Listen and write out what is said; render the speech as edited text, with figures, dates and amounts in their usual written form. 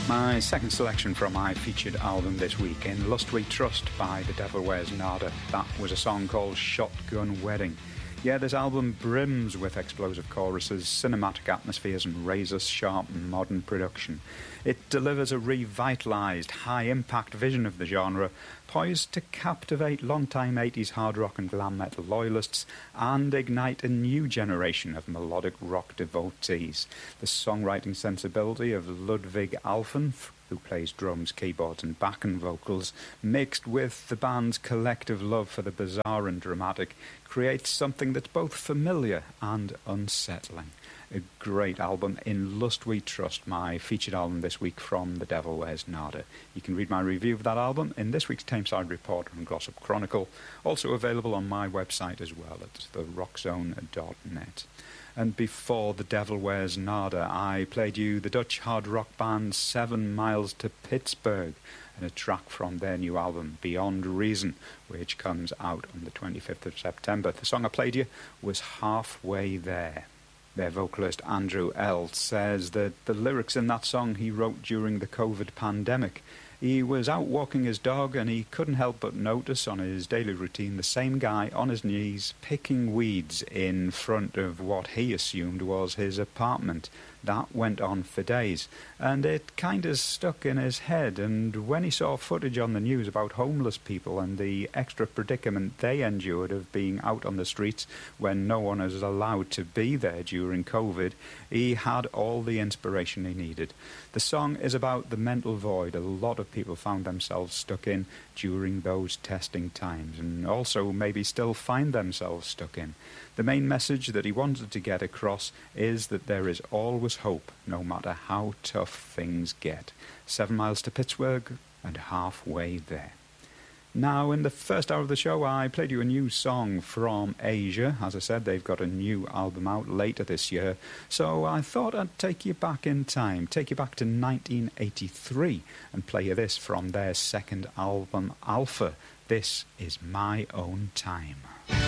My second selection from my featured album this week, In Lust We Trust by The Devil Wears Nada. That was a song called Shotgun Wedding. Yeah, this album brims with explosive choruses, cinematic atmospheres and razor-sharp modern production. It delivers a revitalised, high-impact vision of the genre, poised to captivate long-time 80s hard rock and glam metal loyalists and ignite a new generation of melodic rock devotees. The songwriting sensibility of Ludwig Alphen, who plays drums, keyboards and backing vocals, mixed with the band's collective love for the bizarre and dramatic, creates something that's both familiar and unsettling. A great album, In Lust We Trust, my featured album this week from The Devil Wears Nada. You can read my review of that album in this week's Tameside Report on Glossop Chronicle, also available on my website as well at therockzone.net. And before The Devil Wears Nada, I played you the Dutch hard rock band 7 Miles to Pittsburgh, and a track from their new album, Beyond Reason, which comes out on the 25th of September. The song I played you was Halfway There. Their vocalist Andrew L. says that the lyrics in that song he wrote during the COVID pandemic. He was out walking his dog and he couldn't help but notice on his daily routine the same guy on his knees picking weeds in front of what he assumed was his apartment. That went on for days, and it kind of stuck in his head, and when he saw footage on the news about homeless people and the extra predicament they endured of being out on the streets when no one is allowed to be there during COVID, he had all the inspiration he needed. The song is about the mental void a lot of people found themselves stuck in during those testing times, and also maybe still find themselves stuck in. The main message that he wanted to get across is that there is always hope, no matter how tough things get. 7 Miles to Pittsburgh and Halfway There. Now, in the first hour of the show, I played you a new song from Asia. As I said, they've got a new album out later this year. So I thought I'd take you back in time, take you back to 1983, and play you this from their second album, Alpha. This is My Own Time.